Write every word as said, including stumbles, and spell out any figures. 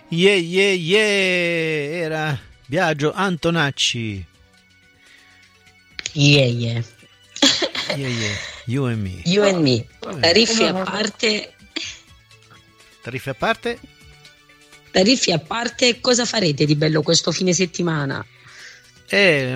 Yeah, yeah, yeah, era Biagio Antonacci. Yeah, yeah. Yeah, yeah, you and me. You and me. Eh. Tariffi a parte. Tariffe a parte? Tariffi a parte, cosa farete di bello questo fine settimana? Eh,